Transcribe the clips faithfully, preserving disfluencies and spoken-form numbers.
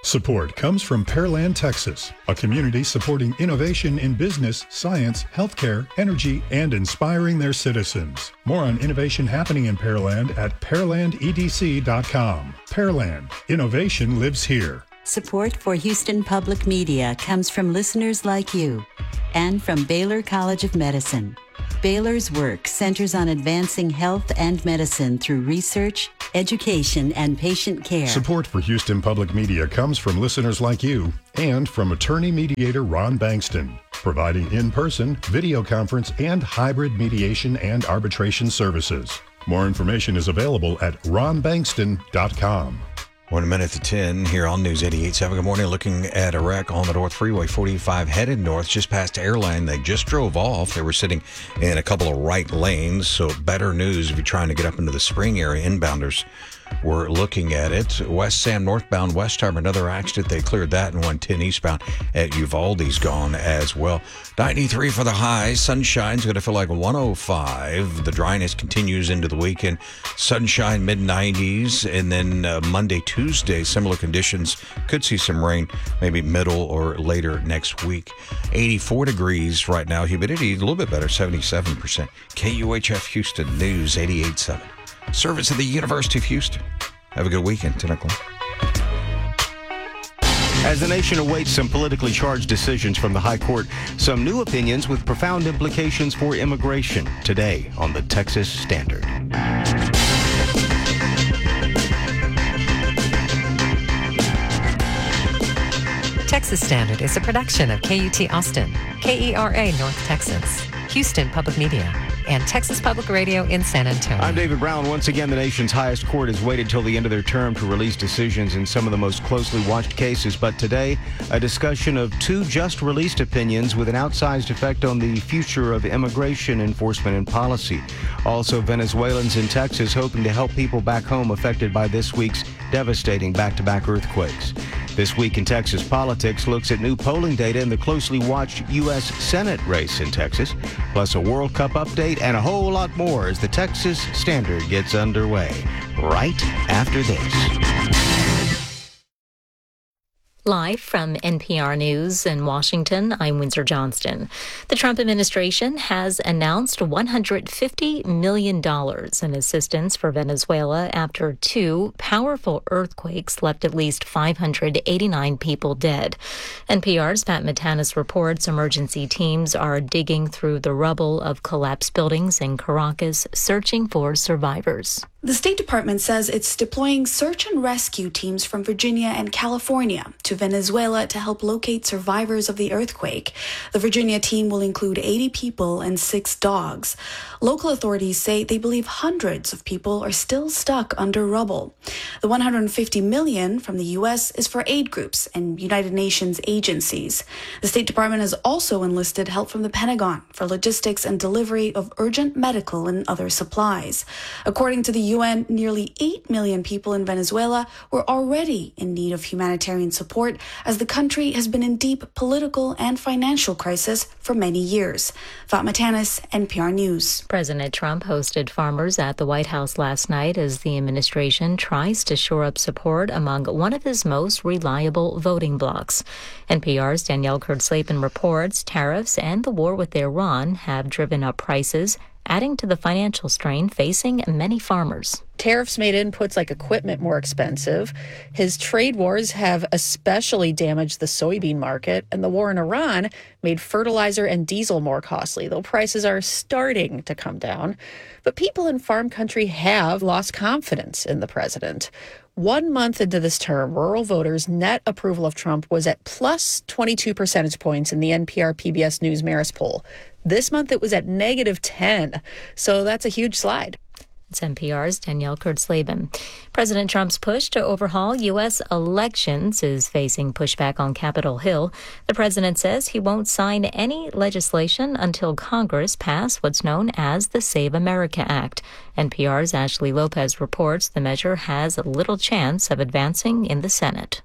Support comes from Pearland, Texas, a community supporting innovation in business, science, healthcare, energy, and inspiring their citizens. More on innovation happening in Pearland at pearland e d c dot com. Pearland, innovation lives here. Support for Houston Public Media comes from listeners like you and from Baylor College of Medicine. Baylor's work centers on advancing health and medicine through research, education, and patient care. Support for Houston Public Media comes from listeners like you and from attorney mediator Ron Bankston, providing in-person, video conference, and hybrid mediation and arbitration services. More information is available at ron bankston dot com. One minute to ten here on News eighty-eight point seven. Good morning. Looking at a wreck on the North Freeway forty-five headed north just past Airline. They just drove off. They were sitting in a couple of right lanes. So better news if you're trying to get up into the Spring area. Inbounders were looking at it. West Sam northbound West Arm, another accident. They cleared that, and one ten eastbound at Uvalde's gone as well. ninety-three for the high. Sunshine's going to feel like one oh five. The dryness continues into the weekend. Sunshine mid nineties, and then uh, Monday, Tuesday, similar conditions. Could see some rain maybe middle or later next week. eighty-four degrees right now. Humidity a little bit better, seventy-seven percent. K U H F Houston News eighty-eight point seven. Service of the University of Houston. Have a good weekend. ten o'clock. As the nation awaits some politically charged decisions from the High Court, some new opinions with profound implications for immigration today on the Texas Standard. Texas Standard is a production of K U T Austin, K E R A North Texas, Houston Public Media, and Texas Public Radio in San Antonio. I'm David Brown. Once again, the nation's highest court has waited till the end of their term to release decisions in some of the most closely watched cases. But today, a discussion of two just released opinions with an outsized effect on the future of immigration enforcement and policy. Also, Venezuelans in Texas hoping to help people back home affected by this week's devastating back-to-back earthquakes. This Week in Texas Politics looks at new polling data in the closely watched U S Senate race in Texas, plus a World Cup update and a whole lot more as the Texas Standard gets underway right after this. Live from N P R News in Washington, I'm Windsor Johnston. The Trump administration has announced one hundred fifty million dollars in assistance for Venezuela after two powerful earthquakes left at least five hundred eighty-nine people dead. N P R's Pat Matanis reports emergency teams are digging through the rubble of collapsed buildings in Caracas, searching for survivors. The State Department says it's deploying search and rescue teams from Virginia and California to Venezuela to help locate survivors of the earthquake. The Virginia team will include eighty people and six dogs. Local authorities say they believe hundreds of people are still stuck under rubble. The one hundred fifty million dollars from the U S is for aid groups and United Nations agencies. The State Department has also enlisted help from the Pentagon for logistics and delivery of urgent medical and other supplies. According to the U N, nearly eight million people in Venezuela were already in need of humanitarian support as the country has been in deep political and financial crisis for many years. Fatma Tanis, N P R News. President Trump hosted farmers at the White House last night as the administration tries to shore up support among one of his most reliable voting blocs. N P R's Danielle Kurtzleben reports tariffs and the war with Iran have driven up prices, adding to the financial strain facing many farmers. Tariffs made inputs like equipment more expensive. His trade wars have especially damaged the soybean market, and the war in Iran made fertilizer and diesel more costly, though prices are starting to come down. But people in farm country have lost confidence in the president. One month into this term, rural voters' net approval of Trump was at plus twenty-two percentage points in the N P R P B S News Marist poll. This month it was at negative ten, so that's a huge slide. It's N P R's Danielle Kurtzleben. President Trump's push to overhaul U S elections is facing pushback on Capitol Hill. The president says he won't sign any legislation until Congress pass what's known as the Save America Act. N P R's Ashley Lopez reports the measure has little chance of advancing in the Senate.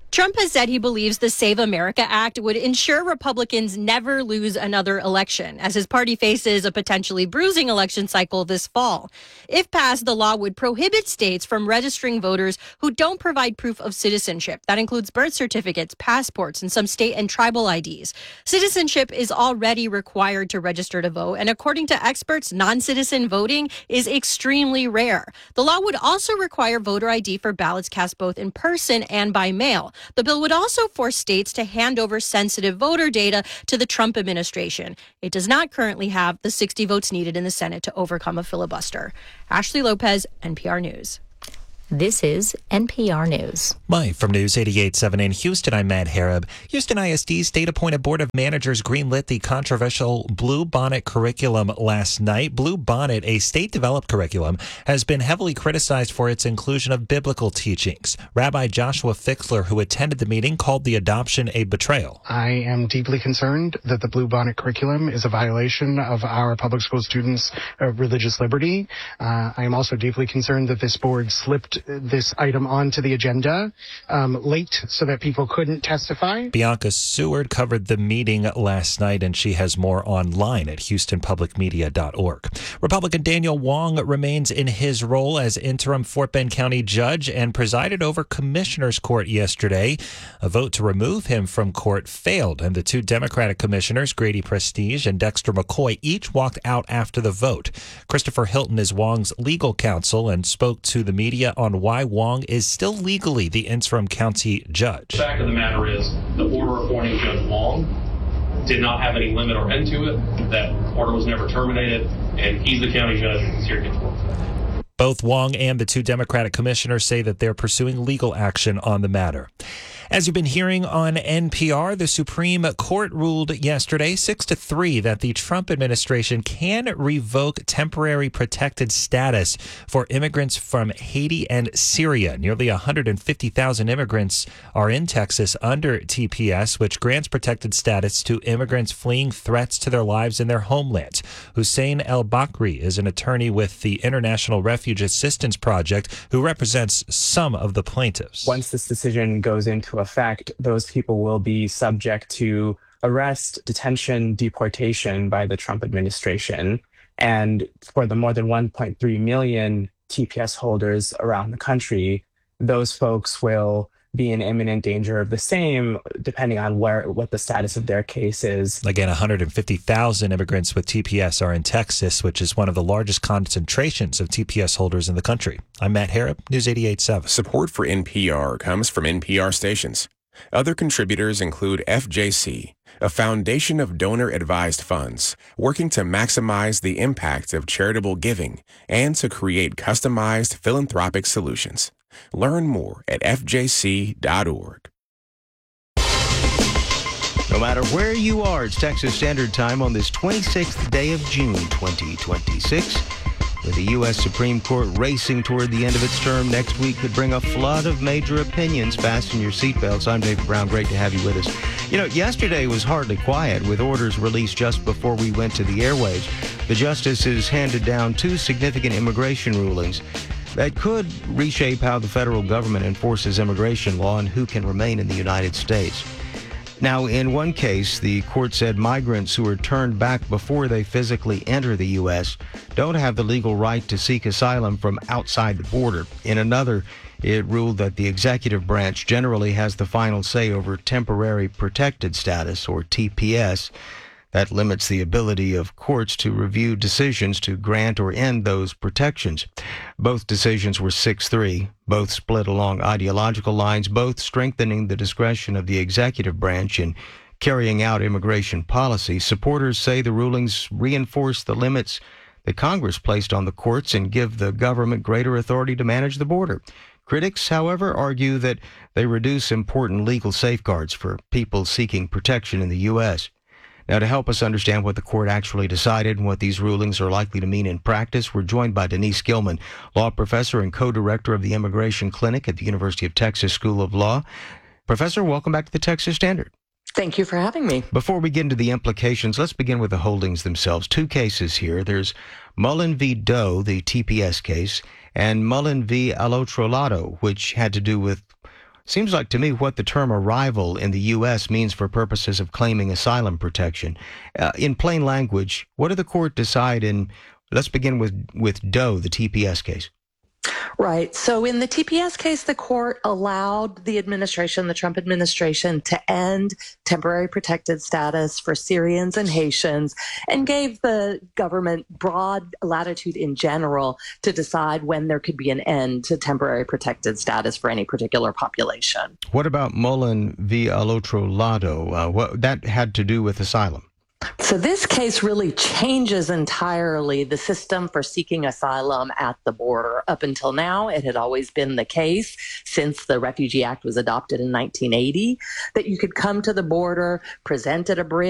Trump has said he believes the Save America Act would ensure Republicans never lose another election, as his party faces a potentially bruising election cycle this fall. If passed, the law would prohibit states from registering voters who don't provide proof of citizenship. That includes birth certificates, passports, and some state and tribal I Ds. Citizenship is already required to register to vote, and according to experts, non-citizen voting is extremely rare. The law would also require voter I D for ballots cast both in person and by mail. The bill would also force states to hand over sensitive voter data to the Trump administration. It does not currently have the sixty votes needed in the Senate to overcome a filibuster. Ashley Lopez, N P R News. This is N P R News. Live from News eighty-eight point seven in Houston, I'm Matt Harab. Houston I S D's state-appointed Board of Managers greenlit the controversial Blue Bonnet curriculum last night. Blue Bonnet, a state-developed curriculum, has been heavily criticized for its inclusion of biblical teachings. Rabbi Joshua Fixler, who attended the meeting, called the adoption a betrayal. I am deeply concerned that the Blue Bonnet curriculum is a violation of our public school students' uh, religious liberty. Uh, I am also deeply concerned that this board slipped this item onto the agenda um, late so that people couldn't testify. Bianca Seward covered the meeting last night, and she has more online at houston public media dot org. Republican Daniel Wong remains in his role as interim Fort Bend County judge and presided over Commissioner's Court yesterday. A vote to remove him from court failed, and the two Democratic commissioners, Grady Prestige and Dexter McCoy, each walked out after the vote. Christopher Hilton is Wong's legal counsel and spoke to the media on why Wong is still legally the interim county judge. The fact of the matter is the order appointing Judge Wong did not have any limit or end to it. That order was never terminated, and he's the county judge and he's here to get to work. Both Wong and the two Democratic commissioners say that they're pursuing legal action on the matter. As you've been hearing on N P R, the Supreme Court ruled yesterday six to three that the Trump administration can revoke temporary protected status for immigrants from Haiti and Syria. Nearly one hundred fifty thousand immigrants are in Texas under T P S, which grants protected status to immigrants fleeing threats to their lives in their homelands. Hussein El Bakri is an attorney with the International Refuge Assistance Project who represents some of the plaintiffs. Once this decision goes into effect, those people will be subject to arrest, detention, deportation by the Trump administration. And for the more than one point three million T P S holders around the country, those folks will be in imminent danger of the same, depending on where what the status of their case is. Again, one hundred fifty thousand immigrants with T P S are in Texas, which is one of the largest concentrations of T P S holders in the country. I'm Matt Harab, News eighty-eight point seven. Support for N P R comes from N P R stations. Other contributors include F J C, a foundation of donor-advised funds working to maximize the impact of charitable giving and to create customized philanthropic solutions. Learn more at f j c dot org. No matter where you are, it's Texas Standard Time on this twenty-sixth day of June, twenty twenty-six. With the U S Supreme Court racing toward the end of its term, next week could bring a flood of major opinions. Fasten your seatbelts. I'm David Brown. Great to have you with us. You know, yesterday was hardly quiet, with orders released just before we went to the airwaves. The justices handed down two significant immigration rulings that could reshape how the federal government enforces immigration law and who can remain in the United States. Now, in one case, the court said migrants who are turned back before they physically enter the U S don't have the legal right to seek asylum from outside the border. In another, it ruled that the executive branch generally has the final say over temporary protected status, or T P S. That limits the ability of courts to review decisions to grant or end those protections. Both decisions were six three, both split along ideological lines, both strengthening the discretion of the executive branch in carrying out immigration policy. Supporters say the rulings reinforce the limits that Congress placed on the courts and give the government greater authority to manage the border. Critics, however, argue that they reduce important legal safeguards for people seeking protection in the U S Now, to help us understand what the court actually decided and what these rulings are likely to mean in practice, we're joined by Denise Gilman, law professor and co-director of the Immigration Clinic at the University of Texas School of Law. Professor, welcome back to the Texas Standard. Thank you for having me. Before we get into the implications, let's begin with the holdings themselves. Two cases here. There's Mullen v. Doe, the T P S case, and Mullen v. Alotrolado, which had to do with Seems like to me what the term arrival in the U S means for purposes of claiming asylum protection. Uh, in plain language, what did the court decide in, let's begin with, with Doe, the T P S case? Right. So in the T P S case, the court allowed the administration, the Trump administration, to end temporary protected status for Syrians and Haitians and gave the government broad latitude in general to decide when there could be an end to temporary protected status for any particular population. What about Mullen v. Al Otro Lado? Uh, what that had to do with asylum? So this case really changes entirely the system for seeking asylum at the border. Up until now, it had always been the case since the Refugee Act was adopted in nineteen eighty that you could come to the border, present at a bridge,